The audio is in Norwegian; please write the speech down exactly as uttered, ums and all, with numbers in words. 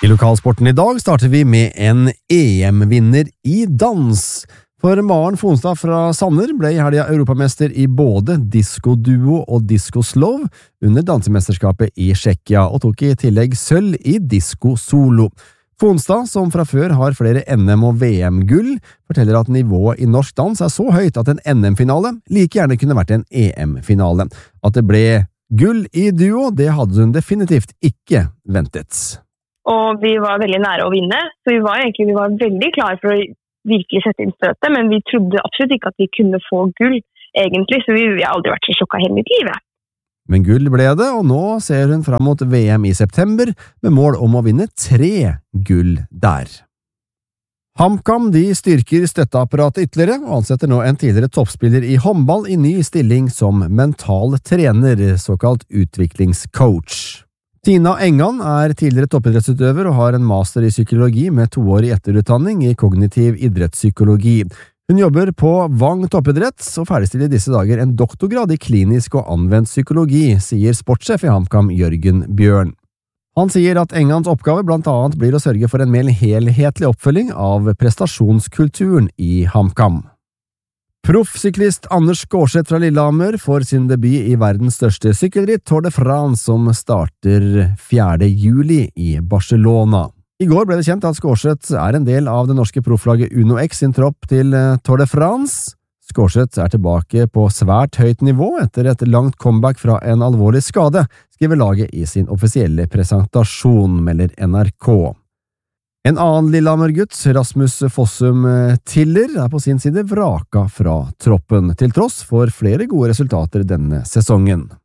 lokalsporten I dag starter vi med en E M-vinner I dans. For Maren Fonstad fra Sanner ble I helga europamester I både disco-duo og disco-slov under dansemesterskapet I Tsjekkia, og tok I tillegg sølv I disco-solo. Fonstad, som fra før har flere N M- og V M-gull, forteller at nivået I norsk dans er så høyt at en N M-finale like gjerne kunne vært en E M-finale. At det ble gull I duo, det hadde hun definitivt ikke ventet. Og vi var veldig nære å vinne, så vi var egentlig vi var veldig klare for å virkelig sette inn støtet, men vi trodde absolutt ikke at vi kunne få gull, egentlig, så vi, vi har aldri vært så sjokket hele mitt liv. Men gull ble det, og nå ser hun fram mot V M I september, med mål om å vinne tre gull der. HamKam de styrker støtteapparatet ytterligere, og ansetter nå en tidligere toppspiller I håndball I ny stilling som mental trener, såkalt utviklingscoach. Tina Engan er tidligere toppidrettsutøver og har en master I psykologi med toårig etterutdanning I kognitiv idrettspsykologi. Hun jobber på Vang toppidrett og ferdigstiller I disse dager en doktorgrad I klinisk og anvendt psykologi, sier sportssjef I HamKam Jørgen Bjørn. Han sier at Engans oppgave blant annet blir å sørge for en mer helhetlig oppfølging av prestasjonskulturen I HamKam. Proffsyklist Anders Skårseth fra Lillehammer får sin debut I verdens største sykkelritt Tour de France som starter fjerde juli I Barcelona. I går ble det kjent at Skårseth er en del av det norske profflaget Uno X sin tropp til Tour de France. Skårseth er tilbake på svært høyt nivå etter et langt comeback fra en alvorlig skade, skriver laget I sin offisielle presentasjon, melder N R K. En annen Lillehammer-gutt, Rasmus Fossum Tiller, er på sin side vraka fra troppen, til tross for flere gode resultater denne sesongen.